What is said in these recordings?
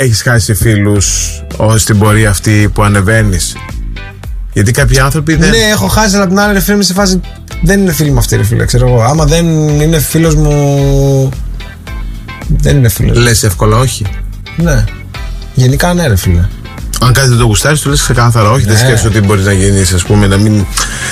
έχεις χάσει φίλους στην πορεία αυτή που ανεβαίνεις? Γιατί κάποιοι άνθρωποι δεν. Ναι, έχω χάσει, αλλά από την άλλη, ρε φίλε, είμαι σε φάση. Δεν είναι φίλοι μου αυτοί, ρε φίλε, ξέρω εγώ. Άμα δεν είναι φίλος μου. Δεν είναι φίλος. Λες εύκολα όχι? Ναι. Γενικά ναι, ρε φίλε. Αν κάτι δεν το γουστάρεις, το λες ξεκάθαρα όχι. Δεν σκέφτεσαι ότι μπορεί να γίνεις, ας πούμε, να μην.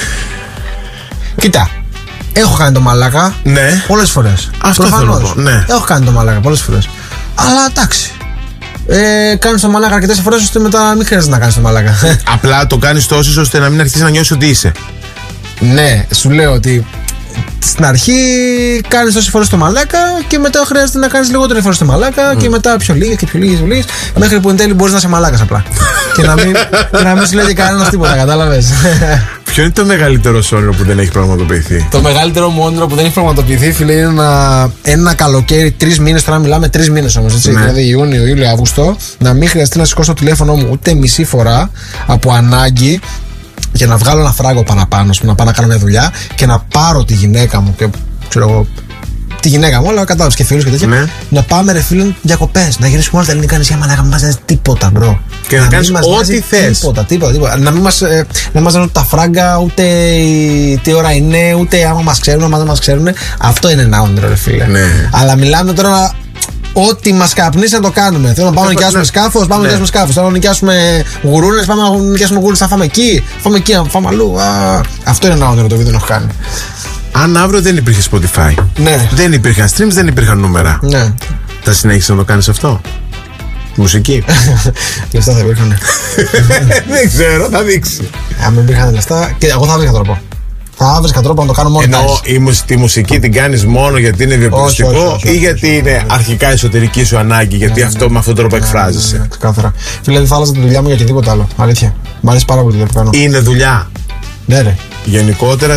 Κοίτα. Έχω κάνει το μαλάκα. Ναι. Πολλές φορές. Αυτό θέλω να πω. Ναι. Έχω κάνει το μαλάκα πολλές φορές. Αλλά εντάξει. Κάνεις το μαλάκα αρκετές φορές ώστε μετά μην χρειάζεται να κάνεις το μαλάκα. Απλά το κάνεις τόσες ώστε να μην αρχίσεις να νιώσεις ότι είσαι. Ναι, σου λέω ότι στην αρχή κάνεις τόσες φορές το μαλάκα και μετά χρειάζεται να κάνεις λιγότερες φορές το μαλάκα και μετά πιο λίγες και πιο λίγες μέχρι που εν τέλει μπορείς να είσαι μαλάκας απλά. Και να μην σου λέει κανένας τίποτα, κατάλαβες. Ποιο είναι το μεγαλύτερο όνειρο που δεν έχει πραγματοποιηθεί? Το μεγαλύτερο μου όνειρο που δεν έχει πραγματοποιηθεί, φίλε, είναι ένα καλοκαίρι, 3 μήνες. Τώρα μιλάμε 3 μήνες όμως, έτσι. Ναι. Δηλαδή Ιούνιο, Ιούλιο, Αύγουστο, να μην χρειαστεί να σηκώσω το τηλέφωνο μου ούτε μισή φορά από ανάγκη για να βγάλω ένα φράγκο παραπάνω, να πάω να κάνω μια δουλειά και να πάρω τη γυναίκα μου. Και ξέρω εγώ. Τη γυναίκα μου, αλλά κατάλαβες και φίλους και τέτοια. Ναι. Να πάμε, ρε φίλε, διακοπές. Να γυρίσουμε όλα τα ελληνικά νησιά, μα να μας νοιάζει τίποτα, μπρο. Και να κάνεις ό,τι θες. Τίποτα. Να μην μας δίνουν τα φράγκα, ούτε τι ώρα είναι, ούτε άμα μας ξέρουν, άμα δεν μας ξέρουν. Αυτό είναι ένα όνειρο, ρε φίλε. Ναι. Αλλά μιλάμε τώρα. Ό,τι μας καπνίσει να το κάνουμε. Θέλω να πάμε να νοικιάσουμε σκάφος, πάμε να νοικιάσουμε σκάφος. Θέλω να νοικιάσουμε γουρούνες, πάμε να νοικιάσουμε γουρούνες. Θα φάμε εκεί, να φάμε αλλού. Αυτό είναι ένα όνειρο το οποίο δεν έχω κάνει. Αν αύριο δεν υπήρχε Spotify, ναι, δεν υπήρχαν streams, δεν υπήρχαν νούμερα, ναι, θα συνέχισεις να το κάνεις αυτό? Μουσική. Λεφτά θα υπήρχαν. Δεν ξέρω, θα δείξει. Αν δεν υπήρχαν λεφτά, και εγώ θα βρήκα τρόπο. Θα βρήκα τρόπο να το κάνω μόνο. Ενώ τη μουσική την κάνεις μόνο γιατί είναι βιοπιστικό ή γιατί είναι αρχικά εσωτερική σου ανάγκη, γιατί αυτό με αυτόν τον τρόπο εκφράζεσαι? Ξεκάθαρα. Φίλε, δεν θα άλλαζα τη δουλειά μου για οτιδήποτε άλλο. Αλήθεια. Μ' αρέσει πάρα πολύ το κάνω. Είναι δουλειά. Ναι, ρε. Γενικότερα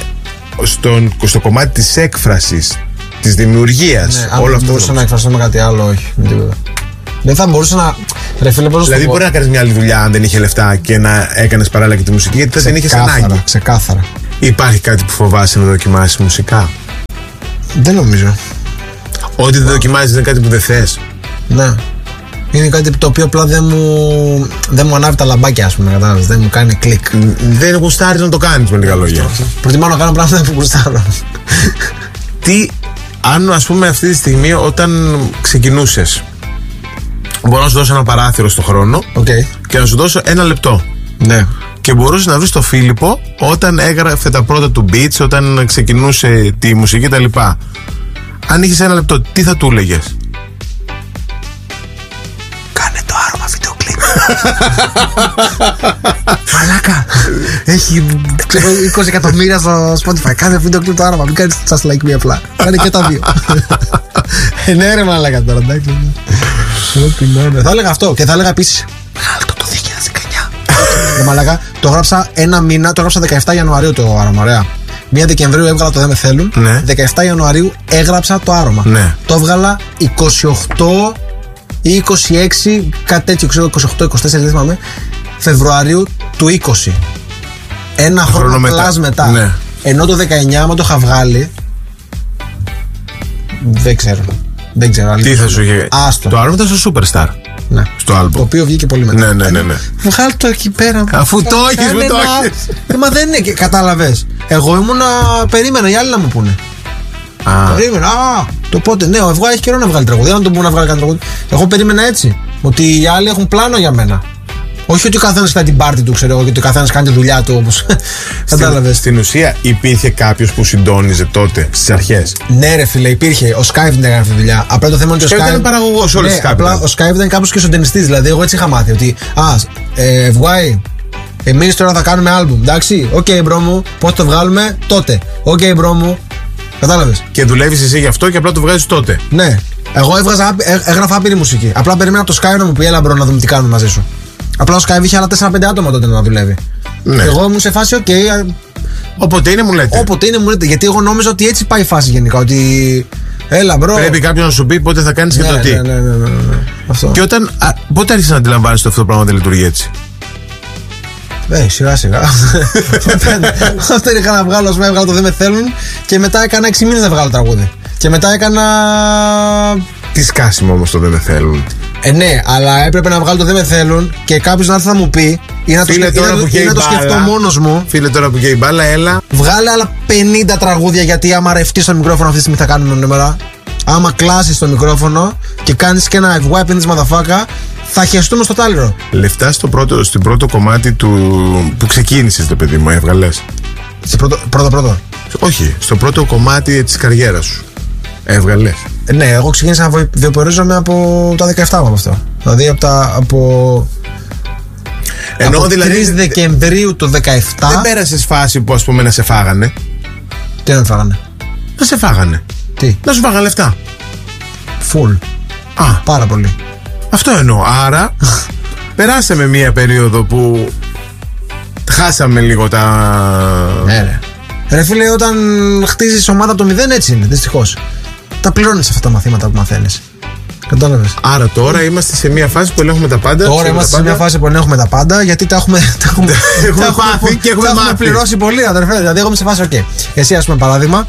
στο κομμάτι της έκφρασης, της δημιουργίας. Ναι, όλο αυτό. Μπορούσα να εκφραστώ με κάτι άλλο, όχι. Με τίποτα. Δεν θα μπορούσα να. Ρε φίλε, δηλαδή, μπορεί να κάνεις μια άλλη δουλειά αν δεν είχε λεφτά και να έκανες παράλληλα και τη μουσική, γιατί θα την είχες ανάγκη. Ξεκάθαρα. Υπάρχει κάτι που φοβάσαι να δοκιμάσεις μουσικά? Δεν νομίζω. Ότι δεν δοκιμάζεις είναι κάτι που δεν θες? Ναι. Είναι κάτι το οποίο απλά δεν μου ανάβει τα λαμπάκια, ας πούμε, κατάλαβες. Δεν μου κάνει κλικ. Δεν γουστάρεις να το κάνεις, με λίγα λόγια. Προτιμάω να κάνω πράγματα που γουστάρω. Τι, αν ας πούμε αυτή τη στιγμή όταν ξεκινούσες, μπορώ να σου δώσω ένα παράθυρο στο χρόνο και να σου δώσω 1 λεπτό. Ναι. Και μπορούσες να βρεις τον Φίλιππο όταν έγραφε τα πρώτα του beats, όταν ξεκινούσε τη μουσική κτλ. Αν είχες 1 λεπτό, τι θα του έλεγες? Κάνε το άρωμα βίντεο κλιπ. Μαλάκα. Έχει 20 εκατομμύρια στο Spotify. Κάνε βίντεο κλιπ το άρωμα. Μην κάνεις just like me απλά. Κάνε και τα δύο. Ναι, ρε μαλάκα τώρα, εντάξει. Θα έλεγα αυτό και θα έλεγα επίσης βγάλω το 2019. Ρε μαλάκα, το έγραψα 1 μήνα, το έγραψα 17 Ιανουαρίου το άρωμα, ωραία. 1 Δεκεμβρίου έβγαλα το Δεν Με Θέλουν. Ναι. 17 Ιανουαρίου έγραψα το άρωμα. Ναι. Το έβγαλα 28 ή 26, κάτι τέτοιο, ξέρω, 28-24, δεν θυμάμαι, Φεβρουαρίου του 20. 1 χρόνο μετά. Ναι. Ενώ το 19, άμα το είχα βγάλει, δεν ξέρω. Τι θα σου είχε? Το άρωμα ήταν στο Superstar. Ναι. Στο άλμπομ. Το οποίο βγήκε πολύ μετά. Ναι. Βγάλει το εκεί πέρα. Αφού το έχεις, μου το έχεις. Μα δεν είναι, κατάλαβες. Εγώ ήμουνα, περίμενα οι άλλοι να μου πούνε. Περίμενα, το πότε. Ναι, ο Ευγά έχει καιρό να βγάλει τραγούδι. Αν τον μπορεί να βγάλει κάτι τραγούδι. Εγώ περίμενα έτσι. Ότι οι άλλοι έχουν πλάνο για μένα. Όχι ότι ο καθένας κάνει την πάρτι του, ξέρω εγώ, και ότι ο καθένας κάνει τη δουλειά του όπως. Κατάλαβες. Στην ουσία υπήρχε κάποιος που συντόνιζε τότε στις αρχές? Ναι, ρε φίλε, υπήρχε. Ο Skype δεν έκανε αυτή τη δουλειά. Απλά το θέμα είναι ότι ο Skype ήταν παραγωγός όλες τις Skype. Απλά ο Skype ήταν κάπως και συντονιστής. Δηλαδή, εγώ έτσι είχα μάθει ότι. Ευγάη, εμείς τώρα θα κάνουμε άλμπουμ. Εντάξει, οκ, μπρο μου, πώς το βγάλουμε τότε. Οκ, μπρο μου. Κατάλαβες. Και δουλεύεις εσύ γι' αυτό και απλά το βγάζεις τότε. Ναι. Εγώ έγραφα άπειρη μουσική. Απλά περίμενα από το Skype να μου πει, έλα μπρο, να δούμε τι κάνουμε μαζί σου. Απλά ο Skype είχε άλλα 4-5 άτομα τότε να δουλεύει. Ναι. Εγώ ήμουν σε φάση, όποτε είναι μου λέτε. Γιατί εγώ νόμιζα ότι έτσι πάει η φάση γενικά. Ότι. Έλα, μπρο. Πρέπει κάποιος να σου πει πότε θα κάνεις και το τι. Ναι. Αυτό. Και πότε άρχισες να αντιλαμβάνεσαι ότι αυτό το πράγμα δεν λειτουργεί έτσι? Σιγά σιγά. Όταν είχα να βγάλω, έβγαλα το Δεν Με Θέλουν και μετά έκανα 6 μήνες να βγάλω τραγούδι. Και μετά έκανα Τι σκάσιμο όμως το δεν με θέλουν. Ναι, αλλά έπρεπε να βγάλω το δεν με θέλουν και κάποιος να έρθει να μου πει ή να Φίλε, το σκεφτώ μόνος μου. Φίλε, τώρα που καίει η μπάλα, έλα. Βγάλε άλλα 50 τραγούδια, γιατί άμα ρευτείς στο μικρόφωνο αυτή τη στιγμή θα κάνουμε νούμερα. Άμα κλάσεις το μικρόφωνο και κάνεις και ένα wipe in this motherfucker, θα χεστούμε στο τάλιρο. Λεφτά στην πρώτο κομμάτι που ξεκίνησες, το παιδί μου, έβγαλες. Πρώτο. Όχι, στο πρώτο κομμάτι της καριέρας σου. Έβγαλες. Ναι, εγώ ξεκίνησα να βιοπορίζομαι από τα 17 από αυτό. Δηλαδή από Ενώ δηλαδή 3 Δεκεμβρίου του 17. Δεν πέρασες φάση που, ας πούμε, να σε φάγανε. Τι να με φάγανε? Να σε φάγανε. Τι? Να σου φάγανε λεφτά. Full. Α, πάρα πολύ. αυτό εννοώ. Άρα περάσαμε μία περίοδο που χάσαμε λίγο τα... Ναι, ρε φίλε, όταν χτίζεις ομάδα από το 0, έτσι είναι, δυστυχώς. Τα πληρώνεις αυτά τα μαθήματα που μαθαίνεις. Κατάλαβες. Άρα τώρα είμαστε σε μία φάση που ελέγχουμε τα πάντα. Τώρα είμαστε σε μία φάση που ελέγχουμε τα πάντα, γιατί τα έχουμε πάθει και έχουμε μάθει. πληρώσει πολύ, αδερφέ. Δηλαδή, εγώ είμαι σε φάση, OK. Εσύ, ας πούμε, παράδειγμα,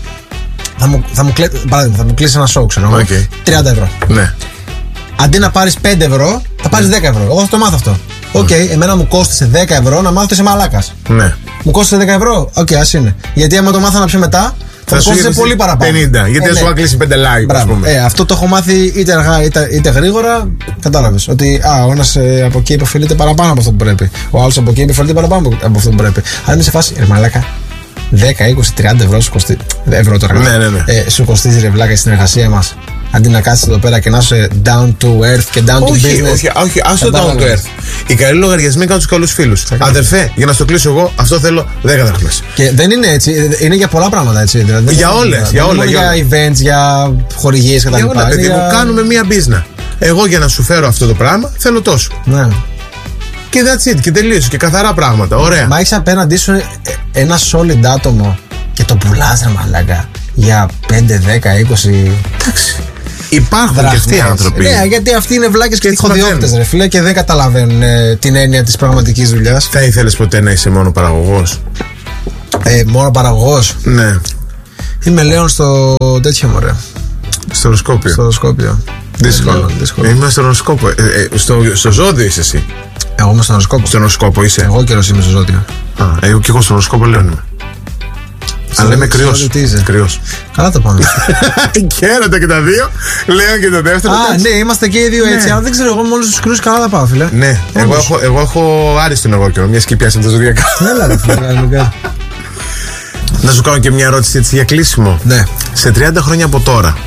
θα μου κλείσει ένα show, ξέρω εγώ. 30 ευρώ. Ναι. Αντί να πάρεις 5 ευρώ, θα πάρεις 10 ευρώ. Εγώ θα το μάθω αυτό. OK, εμένα μου κόστησε 10 ευρώ να μάθω ότι είσαι μαλάκας. Ναι. Μου κόστησε 10 ευρώ. OK, ας είναι. Γιατί άμα το μάθανα πιο μετά, θα μου κόστησε πολύ παραπάνω. 50, γιατί δεν σου άκλεισε 5 like, ας πούμε. Αυτό το έχω μάθει είτε αργά είτε γρήγορα. Κατάλαβες. Ότι ο ένας από εκεί υποφελείται παραπάνω από αυτό που πρέπει. Ο άλλος από εκεί υποφελείται παραπάνω από αυτό που πρέπει. Αν είμαι σε φάση, ρε μαλάκα, 10, 20, 30 ευρώ σου κοστίζει. Ευρώ τώρα. Ναι. Σου κοστίζει, ρε βλάκα, η συνεργασία μας. Αντί να κάτσεις εδώ πέρα και να είσαι down to earth και down to business. Όχι, άστο down to earth. Οι καλοί λογαριασμοί κάνουν τους καλούς φίλους. Αδερφέ, για να στο κλείσω εγώ, αυτό θέλω 10 δραχμές. Και δεν είναι έτσι, είναι για πολλά πράγματα έτσι. Δηλαδή, για όλες. Για events, για χορηγίες κτλ. Για όλα, παιδί μου, κάνουμε μία business. Εγώ για να σου φέρω αυτό το πράγμα θέλω τόσο. Ναι. Και that's it, και τελείωσε. Και καθαρά πράγματα. Ωραία. Μα έχεις απέναντί σου ένα solid άτομο και το πουλάς, ρε μαλάκα, για 5, 10, 20. Εντάξει. Υπάρχουν και αυτοί οι άνθρωποι. Ναι, γιατί αυτοί είναι βλάκες και τυχοδιώκτες, ρε φίλε, και δεν καταλαβαίνουν την έννοια της πραγματικής δουλειάς. Θα ήθελες ποτέ να είσαι μόνο παραγωγός? Μόνο παραγωγός? Ναι. Είμαι Λέων στο τέτοιο, μωρέ. Στο οροσκόπιο. Στο οροσκόπιο. Δύσκολο. Είμαι στο οροσκόπο. Στο ζώδιο είσαι εσύ. Εγώ είμαι στο οροσκόπο. Στο οροσκόπο είσαι. Εγώ καιρός είμαι στο ζώδιο. Εγώ και εγώ στο οροσκόπο Λέων είμαι. Αλλά είμαι κρυός. Καλά το πάμε. Χαίρετε και τα δύο. Λέων και το δεύτερο. Ναι, είμαστε και οι δύο έτσι. Αλλά δεν ξέρω, εγώ με όλους τους κρυούς καλά τα πάω, φίλε. Ναι, εγώ έχω άριστον εγώ καιρό. Μια και πιάσαμε τα ζωδιακά. Έλα, ρε φίλε. Να σου κάνω και μια ερώτηση έτσι για κλείσιμο. Ναι. Σε 30 χρόνια από τώρα,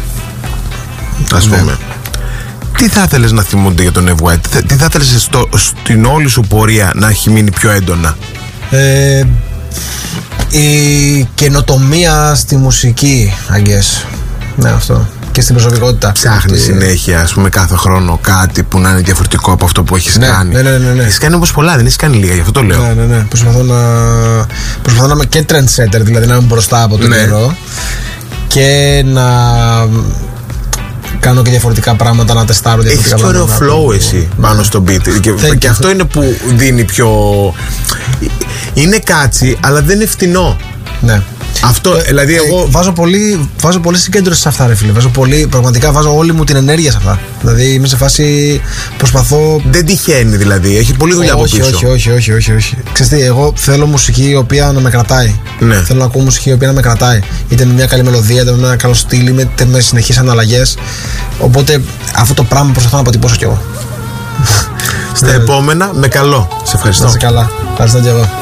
ας πούμε, τι θα ήθελες να θυμούνται για τον Ev White? Τι θα ήθελες στην όλη σου πορεία να έχει μείνει πιο έντονα? Η καινοτομία στη μουσική, I guess. Ναι, αυτό. Και στην προσωπικότητα. Ψάχνεις συνέχεια, ας πούμε, κάθε χρόνο κάτι που να είναι διαφορετικό από αυτό που έχεις κάνει. Ναι. Έχεις κάνει όμως πολλά, δεν έχεις κάνει λίγα, γι' αυτό το λέω. Ναι. Προσπαθώ να είμαι και trendsetter, δηλαδή να είμαι μπροστά από τον καιρό. Και να κάνω και διαφορετικά πράγματα, να τεστάρω διαφορετικά πράγματα. Έχεις ωραίο flow εσύ πάνω στο beat. Και αυτό είναι που δίνει πιο... Είναι κάτσι, αλλά δεν είναι φτηνό. Ναι. Αυτό, δηλαδή εγώ βάζω πολύ συγκέντρωση σε αυτά, ρε φίλε. Πραγματικά βάζω όλη μου την ενέργεια σε αυτά. Δηλαδή είμαι σε φάση, προσπαθώ. Δεν τυχαίνει δηλαδή, έχει πολλή δουλειά από πίσω. Όχι. Ξέρεις τι, εγώ θέλω μουσική η οποία να με κρατάει. Ναι. Θέλω να ακούω μουσική η οποία να με κρατάει. Είτε με μια καλή μελωδία, είτε με ένα καλό στυλ, είτε με συνεχείς αναλλαγές. Οπότε αυτό το πράγμα προσπαθώ να αποτυπώσω κι εγώ. Στα επόμενα, με καλό. Σε ευχαριστώ. Να είσαι καλά. Ευχαριστώ κι εγώ.